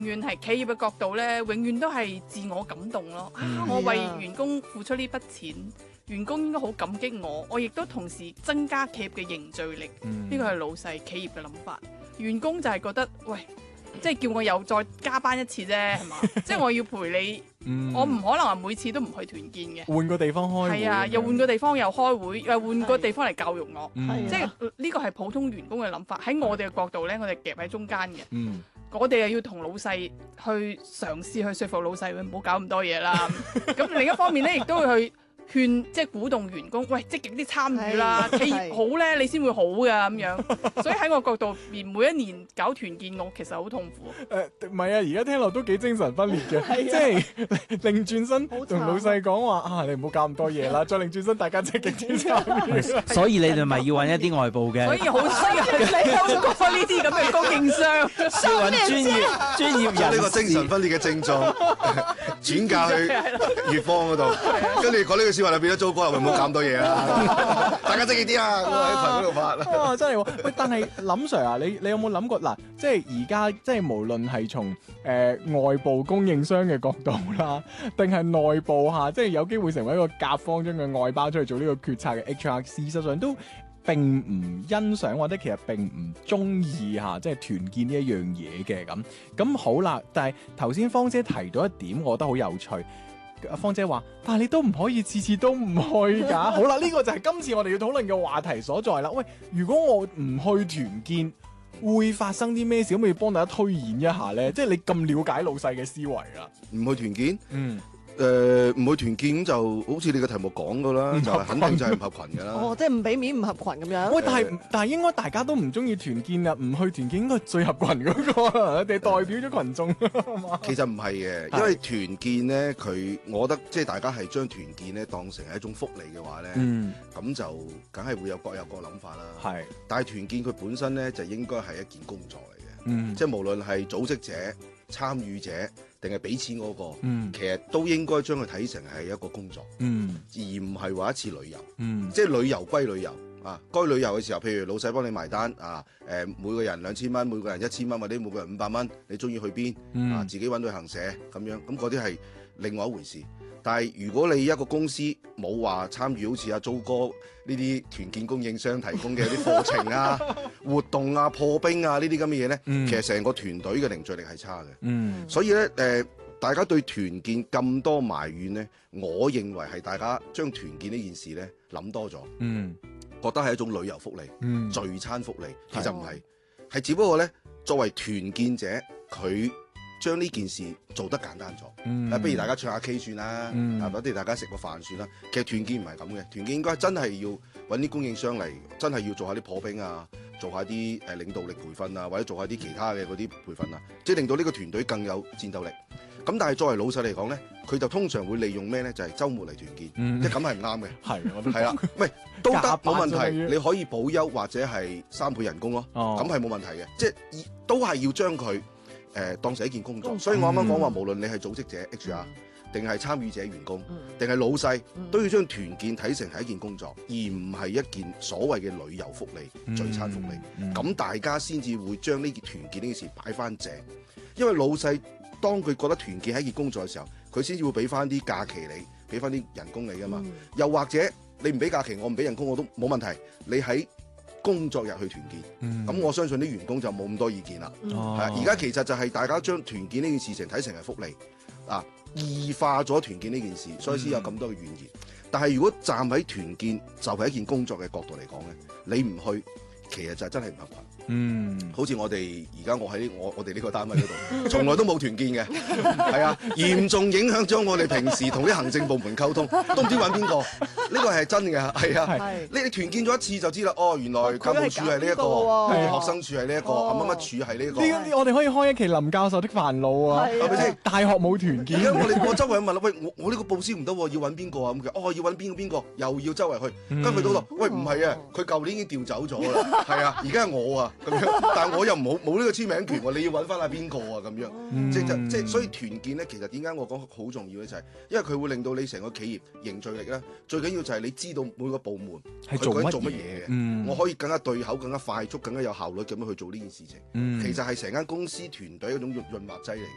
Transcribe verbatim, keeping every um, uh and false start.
遠係企業嘅角度咧，永遠都係自我感動咯。 嗯、 啊，我為員工付出呢筆錢，員工應該好感激我，我亦都同時增加企業嘅凝聚力。呢個係老細企業嘅諗法，員工就係覺得喂。即係叫我又再加班一次啫，係嘛？即係我要陪你，嗯、我唔可能話每次都唔去團建嘅。 換個地方開會， 係啊，又換個地方又開會，又換個地方嚟教育我。 嗯、 即係呢個係普通員工嘅諗法。喺我哋嘅角度咧，我哋夾喺中間嘅。 嗯、 我哋又要同老細去嘗試去說服老細，唔好搞咁多嘢啦。咁另一方面咧，亦都會去。勸即係鼓動員工，喂，積極啲參與啦，企業好咧，你先會好㗎咁樣。所以喺我角度，連每一年搞團建，我其實好痛苦。 誒唔係啊，而家聽落都幾精神分裂嘅，即係擰轉身同老細講話啊，你唔好搞咁多嘢啦，再擰轉身大家積極啲參與。 所以你哋咪要揾一啲外部嘅， 所以好需要你透過呢啲咁嘅供應商， 要揾專業專業人士。 將呢個精神分裂嘅症狀轉嫁去乙方嗰度，跟住講呢句。話就變咗糟糕啦，唔好搞咁多嘢啦，大家積極啲啊！喺群嗰度發啊，真係喂！但係林 Sir 啊，你你有冇諗過嗱？即係而家即係無論係從誒外部供應商嘅角度啦，定係內部嚇，即係有機會成為一個甲方將佢外包出去做呢個決策嘅 H R， 事實上都並唔欣賞或者其實並唔中意嚇，即係團建呢一樣嘢嘅咁。咁好啦，但係頭先芳姐提到一點，我覺得好有趣。阿芳姐話，但係你都唔可以次次都唔去㗎。好啦，呢、這個就係今次我哋要討論嘅話題所在啦。喂，如果我唔去團建，會發生啲咩事？可唔可以幫大家推演一下咧？即係你咁了解老細嘅思維啦。 唔去團建， 嗯。 誒唔、呃、去團建就好似你嘅題目講噶啦，就係肯定就係唔合群噶啦。 哦，即係唔俾面唔合群咁樣。 喂，但係但係應該大家都唔中意團建啊，唔去團建應該最合群嗰個，你哋代表咗群眾。 其實唔係嘅，因為團建咧，佢我覺得即係大家係將團建咧當成係一種福利嘅話咧，咁、嗯、就梗係會有各有各諗法啦。係，但係團建佢本身咧就應該係一件工作嚟嘅，嗯、即係無論係組織者、參與者定係俾錢嗰、那個，嗯、其實都應該將佢睇成係一個工作，嗯、而唔係話一次旅遊。嗯、即係旅遊歸旅遊啊，該旅遊嘅時候，譬如老細幫你埋單啊，誒、呃、每個人兩千蚊，每個人一千蚊，或者每個人五百蚊，你中意去邊、嗯、啊？自己揾旅行社咁樣，咁嗰啲係另外一回事。但係如果你一個公司冇話參與好似阿租哥呢啲團建供應商提供嘅啲課程啊、活動啊、破冰啊呢啲咁嘅嘢咧，嗯、其實成個團隊嘅凝聚力係差嘅。嗯、所以咧，誒、呃，大家對團建咁多埋怨咧，我認為係大家將團建呢件事咧諗多咗，嗯、覺得係一種旅遊福利、嗯、聚餐福利，其實唔係，係的只不過咧作為團建者佢。將呢件事做得簡單咗，嗯、不如大家唱下 K 算啦，嗯、啊，不如大家食個飯算啦。其實團建唔係咁嘅，團建應該真係要揾啲供應商嚟，真係要做下啲破冰啊，做下啲誒領導力培訓啊，或者做下啲其他嘅嗰啲培訓啊，即係令到呢個團隊更有戰鬥力。咁但係作為老細嚟講咧，佢就通常會利用咩咧？就係、是、週末嚟團建，嗯、即係咁係唔啱嘅。係，我都係啦，喂，都得冇問題，你可以保休或者係三倍人工咯，咁係冇問題嘅，即係都係要將佢。誒、呃、當成一件工作，所以我啱啱講話，無論你係組織者 H R，定係參與者員工，定係、嗯、老細，嗯、都要將團建睇成係一件工作，而唔係一件所謂嘅旅遊福利、嗯、聚餐福利。咁、嗯、大家先至會將呢件團建呢件事擺翻正，因為老細當佢覺得團建係一件工作嘅時候，佢先至會俾翻啲假期你，俾翻啲人工你噶嘛。嗯、又或者你唔俾假期，我唔俾人工我都冇問題。你喺工作日去團建，咁、嗯、我相信啲員工就冇咁多意見啦。係啊，而家其實就係大家將團建呢件事情睇成係福利啊，異化咗團建呢件事，所以先有咁多嘅怨言。嗯、但係如果站喺團建就係一件工作嘅角度嚟講咧，你唔去，其實就真係唔合群。嗯，好似我哋而家我喺我我哋呢個單位嗰度，從來都冇團建嘅，係啊，嚴重影響咗我哋平時同啲行政部門溝通，都唔知揾邊個。呢個係真嘅，係啊，係你哋團建咗一次就知啦。哦，原來教務處係呢一個，係學生處係呢一個，乜乜處係呢一個。呢我哋可以開一期林教授的煩惱啊，係咪先？大學冇團建，而家我哋我周圍問啦，喂，我我呢個報銷唔得，要揾邊個啊？咁嘅，哦，要揾邊個邊個，又要周圍去，跟住到度，喂，唔係啊，佢舊年已經調走咗啦，係啊，而家係我啊。咁樣，但係我又冇冇呢個簽名權喎，你要揾翻下邊個啊？咁樣，嗯、即係即係，所以團建咧，其實點解我講好重要咧？就係因為佢會令到你成個企業凝聚力咧，最緊要就係你知道每個部門係做乜做乜嘢嘅，嗯、我可以更加對口、更加快速、更加有效率咁樣去做呢件事情。嗯、其實係成間公司團隊一種潤潤滑劑嚟。